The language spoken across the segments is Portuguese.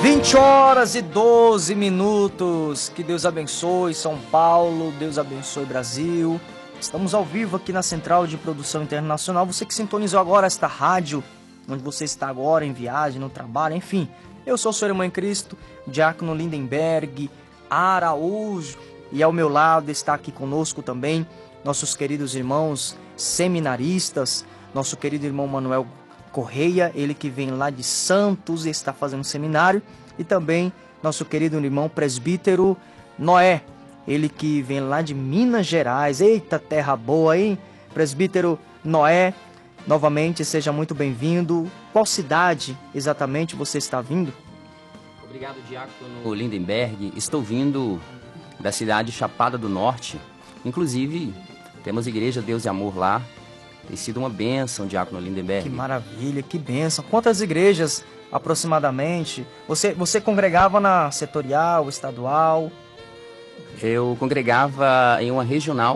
20h12. Que Deus abençoe São Paulo, Deus abençoe Brasil. Estamos ao vivo aqui na Central de Produção Internacional. Você que sintonizou agora esta rádio, onde você está agora em viagem, no trabalho, enfim. Eu sou o Sr. Irmão em Cristo, Diácono Lindenberg Araújo. E ao meu lado está aqui conosco também nossos queridos irmãos seminaristas, nosso querido irmão Manuel Correia, ele que vem lá de Santos e está fazendo seminário, e também nosso querido irmão presbítero Noé, ele que vem lá de Minas Gerais. Eita, terra boa, hein? Presbítero Noé, novamente seja muito bem-vindo. Qual cidade exatamente você está vindo? Obrigado, Diácono Lindenberg. Estou vindo da cidade Chapada do Norte. Inclusive, temos Igreja Deus e Amor lá. Tem sido uma bênção, Diácono Lindenberg. Que maravilha, que bênção. Quantas igrejas aproximadamente? Você congregava na setorial, estadual? Eu congregava em uma regional,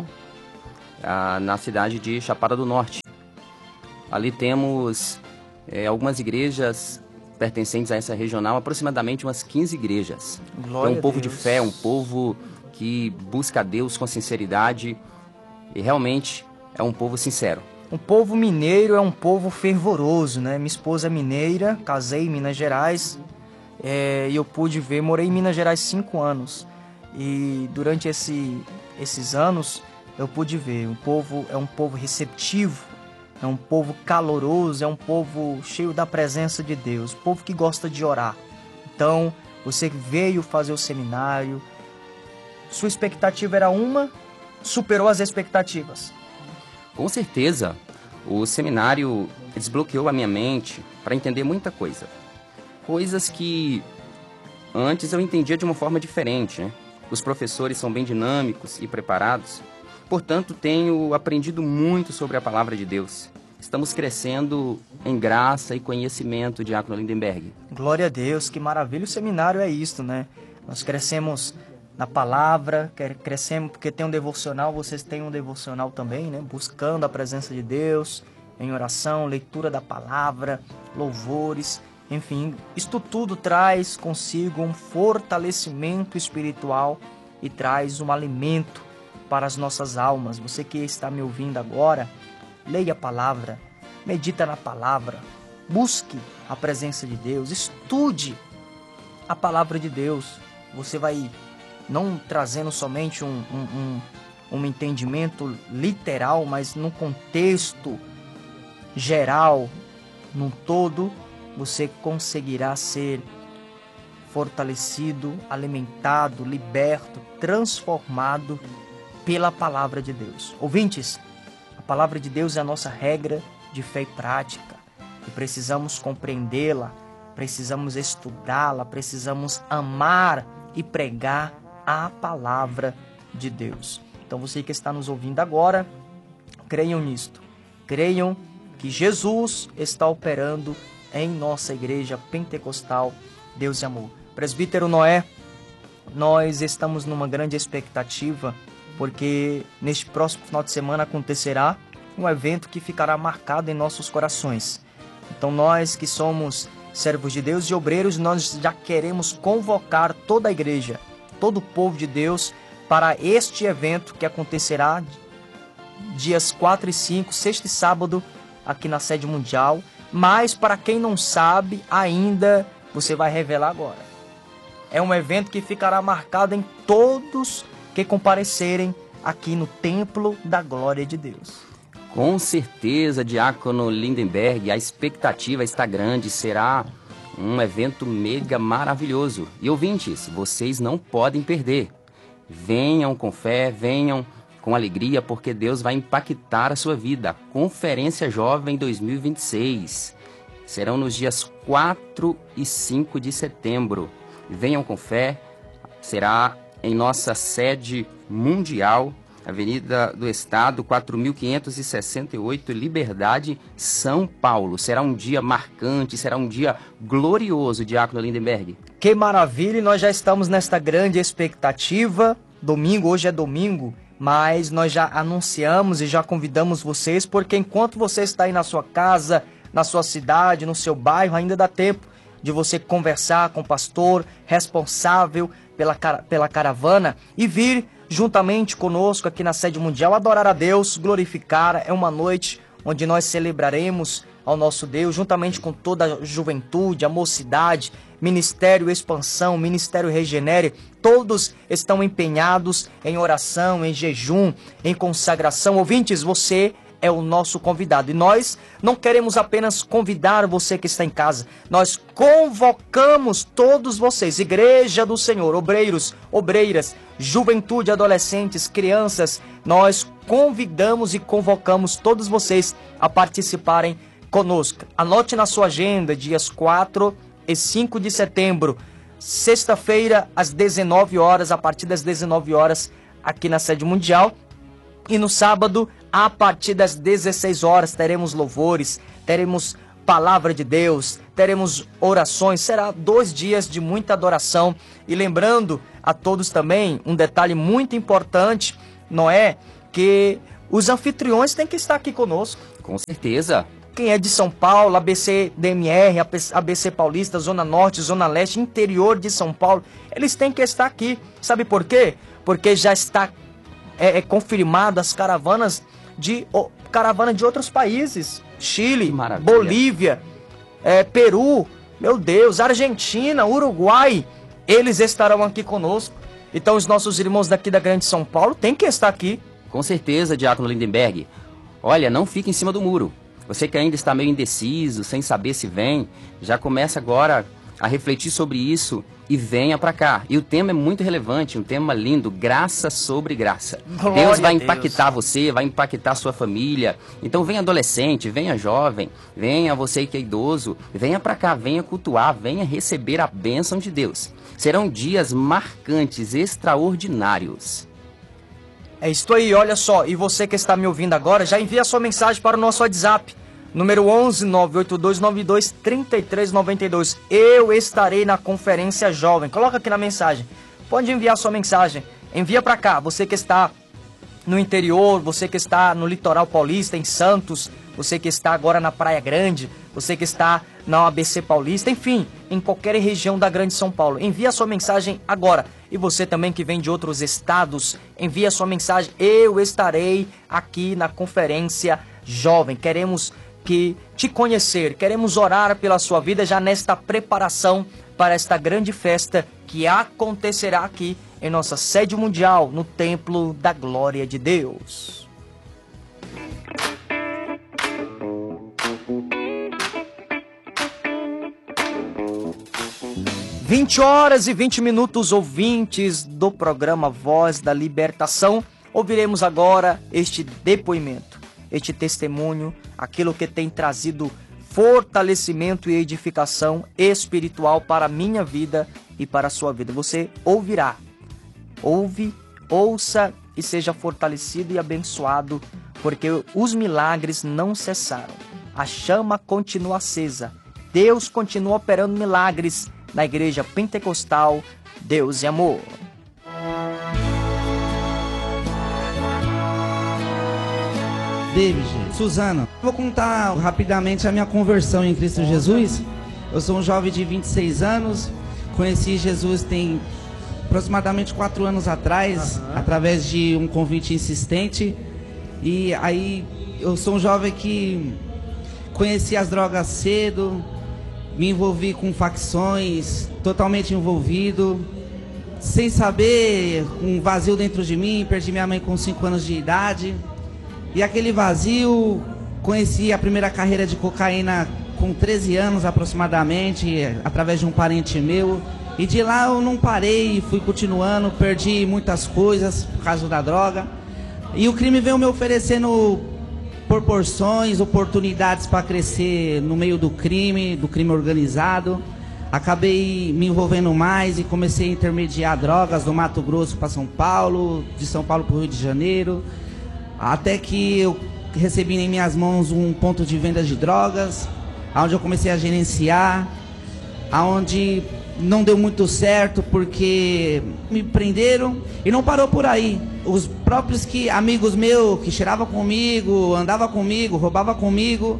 na cidade de Chapada do Norte. Ali temos algumas igrejas pertencentes a essa regional, aproximadamente umas 15 igrejas. Glória é um povo a Deus. de fé, um povo que busca a Deus com sinceridade e realmente é um povo sincero. Um povo mineiro é um povo fervoroso, né? Minha esposa é mineira, casei em Minas Gerais, e eu pude ver, morei em Minas Gerais 5 anos. E durante esses anos eu pude ver, o povo é um povo receptivo, é um povo caloroso, é um povo cheio da presença de Deus, um povo que gosta de orar. Então, você veio fazer o seminário, sua expectativa era uma, superou as expectativas. Com certeza, o seminário desbloqueou a minha mente para entender muita coisa. Coisas que antes eu entendia de uma forma diferente, né? Os professores são bem dinâmicos e preparados. Portanto, tenho aprendido muito sobre a palavra de Deus. Estamos crescendo em graça e conhecimento, Diácono Lindenberg. Glória a Deus, que maravilha. O seminário é isto, né? Nós crescemos na palavra, crescemos porque tem um devocional, vocês têm um devocional também, né? Buscando a presença de Deus, em oração, leitura da palavra, louvores, enfim. Isto tudo traz consigo um fortalecimento espiritual e traz um alimento para as nossas almas. Você que está me ouvindo agora, leia a palavra, medita na palavra, busque a presença de Deus, estude a palavra de Deus. Você vai não trazendo somente um entendimento literal, mas num contexto geral, num todo, você conseguirá ser fortalecido, alimentado, liberto, transformado pela palavra de Deus. Ouvintes, a palavra de Deus é a nossa regra de fé e prática, e precisamos compreendê-la, precisamos estudá-la, precisamos amar e pregar a palavra de Deus. Então você que está nos ouvindo agora, creiam nisto. Creiam que Jesus está operando em nossa igreja pentecostal Deus e Amor. Presbítero Noé, nós estamos numa grande expectativa, porque neste próximo final de semana acontecerá um evento que ficará marcado em nossos corações. Então nós que somos servos de Deus e obreiros, nós já queremos convocar toda a igreja, todo o povo de Deus para este evento que acontecerá dias 4 e 5, sexta e sábado, aqui na sede mundial. Mas para quem não sabe ainda, você vai revelar agora. É um evento que ficará marcado em todos que comparecerem aqui no Templo da Glória de Deus. Com certeza, Diácono Lindenberg, a expectativa está grande, será um evento mega maravilhoso. E ouvintes, vocês não podem perder. Venham com fé, venham com alegria, porque Deus vai impactar a sua vida. Conferência Jovem 2026. Serão nos dias 4 e 5 de setembro. Venham com fé, será em nossa sede mundial, Avenida do Estado, 4.568, Liberdade, São Paulo. Será um dia marcante, será um dia glorioso, Diácono Lindenberg. Que maravilha, e nós já estamos nesta grande expectativa. Domingo, hoje é domingo, mas nós já anunciamos e já convidamos vocês, porque enquanto você está aí na sua casa, na sua cidade, no seu bairro, ainda dá tempo de você conversar com o pastor responsável pela caravana e vir juntamente conosco aqui na sede mundial, adorar a Deus, glorificar. É uma noite onde nós celebraremos ao nosso Deus, juntamente com toda a juventude, a mocidade, Ministério Expansão, Ministério Regenere. Todos estão empenhados em oração, em jejum, em consagração. Ouvintes, você é o nosso convidado. E nós não queremos apenas convidar você que está em casa. Nós convocamos todos vocês, Igreja do Senhor, obreiros, obreiras, juventude, adolescentes, crianças. Nós convidamos e convocamos todos vocês a participarem conosco. Anote na sua agenda, dias 4 e 5 de setembro, sexta-feira, às 19 horas, a partir das 19 horas, aqui na sede mundial. E no sábado, a partir das 16 horas, teremos louvores, teremos palavra de Deus, teremos orações. Será 2 dias de muita adoração. E lembrando a todos também, um detalhe muito importante, não é? Que os anfitriões têm que estar aqui conosco. Com certeza. Quem é de São Paulo, ABC DMR, ABC Paulista, Zona Norte, Zona Leste, interior de São Paulo, eles têm que estar aqui. Sabe por quê? Porque já está confirmado as caravanas de outros países. Chile, Bolívia, Peru, meu Deus, Argentina, Uruguai. Eles estarão aqui conosco. Então os nossos irmãos daqui da Grande São Paulo têm que estar aqui. Com certeza, Diácono Lindenberg. Olha, não fique em cima do muro. Você que ainda está meio indeciso, sem saber se vem, já começa agora a refletir sobre isso e venha para cá. E o tema é muito relevante, um tema lindo, graça sobre graça. Glória Deus vai a Deus. impactar você, vai impactar a sua família. Então venha adolescente, venha jovem, venha você que é idoso, venha para cá, venha cultuar, venha receber a bênção de Deus. Serão dias marcantes, extraordinários. É isso aí, olha só, e você que está me ouvindo agora, já envia sua mensagem para o nosso WhatsApp, número 11 98292 3392. Eu estarei na conferência jovem. Coloca aqui na mensagem. Pode enviar sua mensagem. Envia para cá, você que está no interior, você que está no litoral paulista, em Santos, você que está agora na Praia Grande, você que está na ABC Paulista, enfim, em qualquer região da Grande São Paulo. Envia sua mensagem agora. E você também que vem de outros estados, envia sua mensagem. Eu estarei aqui na conferência jovem. Queremos te conhecer, queremos orar pela sua vida já nesta preparação para esta grande festa que acontecerá aqui em nossa sede mundial, no Templo da Glória de Deus. 20 horas e 20 minutos, ouvintes do programa Voz da Libertação. Ouviremos agora este depoimento, este testemunho, aquilo que tem trazido fortalecimento e edificação espiritual para a minha vida e para a sua vida. Você ouvirá, ouça e seja fortalecido e abençoado, porque os milagres não cessaram. A chama continua acesa. Deus continua operando milagres na Igreja Pentecostal Deus e Amor. David, Suzana, vou contar rapidamente a minha conversão em Cristo Jesus. Eu sou um jovem de 26 anos, conheci Jesus tem aproximadamente 4 anos atrás, através de um convite insistente. E aí eu sou um jovem que conheci as drogas cedo, me envolvi com facções, totalmente envolvido, sem saber, um vazio dentro de mim. Perdi minha mãe com 5 anos de idade. E aquele vazio, conheci a primeira carreira de cocaína com 13 anos aproximadamente, através de um parente meu. E de lá eu não parei, fui continuando, perdi muitas coisas por causa da droga. E o crime veio me oferecendo proporções, oportunidades para crescer no meio do crime organizado. Acabei me envolvendo mais e comecei a intermediar drogas do Mato Grosso para São Paulo, de São Paulo para o Rio de Janeiro. Até que eu recebi em minhas mãos um ponto de venda de drogas, onde eu comecei a gerenciar, onde não deu muito certo porque me prenderam e não parou por aí. Os próprios amigos meus que cheiravam comigo, andavam comigo, roubavam comigo,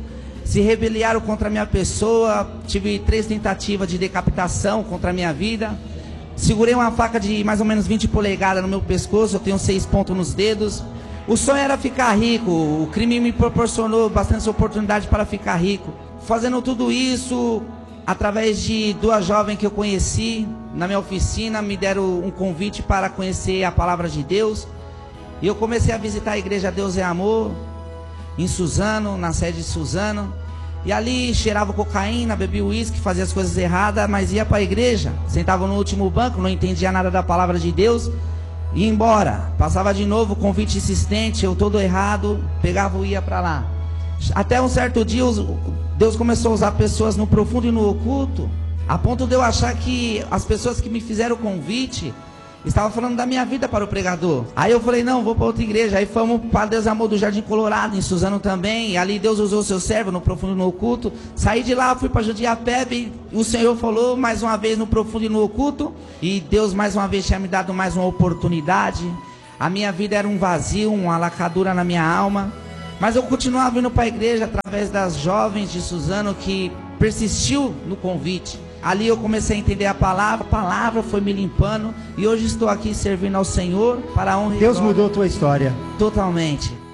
se rebelaram contra a minha pessoa. Tive 3 tentativas de decapitação contra a minha vida. Segurei uma faca de mais ou menos 20 polegadas no meu pescoço. Eu tenho 6 pontos nos dedos. O sonho era ficar rico. O crime me proporcionou bastante oportunidade para ficar rico. Fazendo tudo isso, através de 2 jovens que eu conheci na minha oficina, me deram um convite para conhecer a palavra de Deus. E eu comecei a visitar a igreja Deus é Amor, em Suzano, na sede de Suzano. E ali cheirava cocaína, bebia uísque, fazia as coisas erradas, mas ia para a igreja. Sentava no último banco, não entendia nada da palavra de Deus. Ia embora, passava de novo, convite insistente, eu todo errado, pegava e ia para lá. Até um certo dia, Deus começou a usar pessoas no profundo e no oculto, a ponto de eu achar que as pessoas que me fizeram o convite estavam falando da minha vida para o pregador. Aí eu falei, não, vou para outra igreja. Aí fomos para Deus Amor do Jardim Colorado, em Suzano também. E ali Deus usou o seu servo no profundo e no oculto. Saí de lá, fui para Jundiapebe. O Senhor falou mais uma vez no profundo e no oculto. E Deus mais uma vez tinha me dado mais uma oportunidade. A minha vida era um vazio, uma lacadura na minha alma. Mas eu continuava vindo para a igreja através das jovens de Suzano que persistiu no convite. Ali eu comecei a entender a palavra foi me limpando. E hoje estou aqui servindo ao Senhor para a honra e glória. Deus mudou a tua história. Totalmente.